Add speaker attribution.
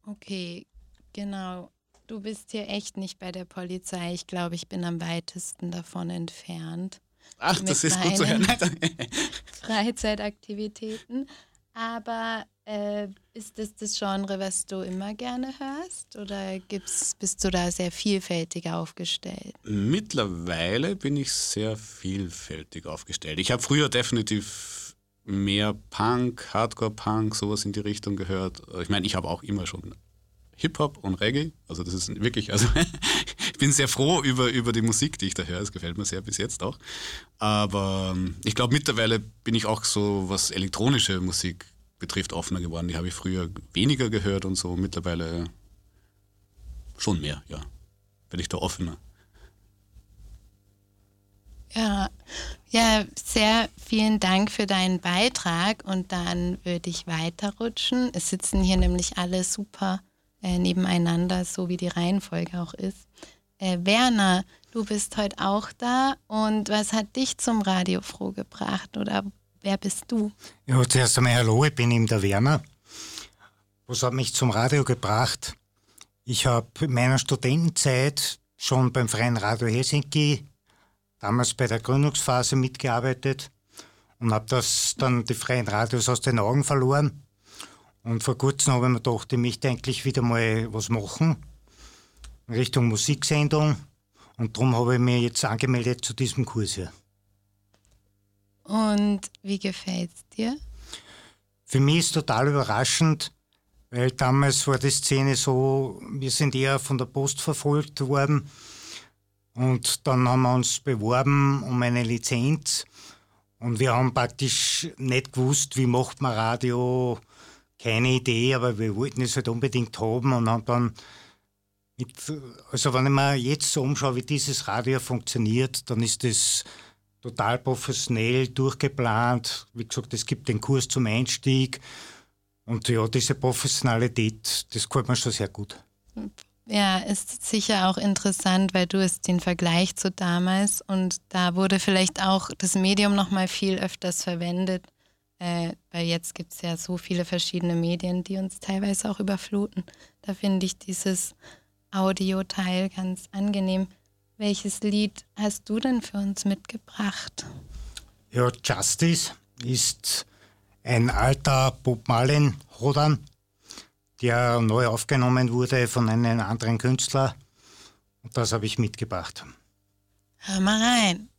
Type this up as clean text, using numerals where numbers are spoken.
Speaker 1: Okay, genau. Du bist hier echt nicht bei der Polizei. Ich glaube, ich bin am weitesten davon entfernt
Speaker 2: Ach, das
Speaker 1: mit
Speaker 2: ist gut zu hören.
Speaker 1: meinen Freizeitaktivitäten. Aber ist das Genre, was du immer gerne hörst? Oder bist du da sehr vielfältig aufgestellt?
Speaker 2: Mittlerweile bin ich sehr vielfältig aufgestellt. Ich habe früher definitiv mehr Punk, Hardcore-Punk, sowas in die Richtung gehört. Ich meine, ich habe auch immer schon Hip-Hop und Reggae. Also das ist wirklich, also ich bin sehr froh über die Musik, die ich da höre. Es gefällt mir sehr bis jetzt auch. Aber ich glaube, mittlerweile bin ich auch so, was elektronische Musik betrifft, offener geworden. Die habe ich früher weniger gehört und so. Mittlerweile schon mehr, ja. Bin ich da offener.
Speaker 1: Ja, ja, sehr vielen Dank für deinen Beitrag und dann würde ich weiterrutschen. Es sitzen hier nämlich alle super nebeneinander, so wie die Reihenfolge auch ist. Werner, du bist heute auch da und was hat dich zum Radio Froh gebracht oder wer bist du?
Speaker 3: Ja, zuerst einmal hallo, ich bin eben der Werner. Was hat mich zum Radio gebracht? Ich habe in meiner Studentenzeit schon beim Freien Radio Helsinki, damals bei der Gründungsphase mitgearbeitet und habe das dann die freien Radios aus den Augen verloren. Und vor kurzem habe ich mir gedacht, ich möchte eigentlich wieder mal was machen in Richtung Musiksendung. Und darum habe ich mich jetzt angemeldet zu diesem Kurs hier.
Speaker 1: Und wie gefällt's dir?
Speaker 3: Für mich ist total überraschend, weil damals war die Szene so, wir sind eher von der Post verfolgt worden. Und dann haben wir uns beworben um eine Lizenz. Und wir haben praktisch nicht gewusst, wie macht man Radio, keine Idee, aber wir wollten es halt unbedingt haben und haben dann also wenn ich mir jetzt so umschaue, wie dieses Radio funktioniert, dann ist das total professionell durchgeplant. Wie gesagt, es gibt den Kurs zum Einstieg und ja, diese Professionalität, das gefällt mir schon sehr gut.
Speaker 1: Ja, ist sicher auch interessant, weil du hast den Vergleich zu damals und da wurde vielleicht auch das Medium noch mal viel öfters verwendet, weil jetzt gibt es ja so viele verschiedene Medien, die uns teilweise auch überfluten. Da finde ich dieses Audioteil ganz angenehm. Welches Lied hast du denn für uns mitgebracht?
Speaker 3: Ja, Justice ist ein alter Bob Marley-Rodan, der neu aufgenommen wurde von einem anderen Künstler. Und das habe ich mitgebracht.
Speaker 1: Hör mal rein.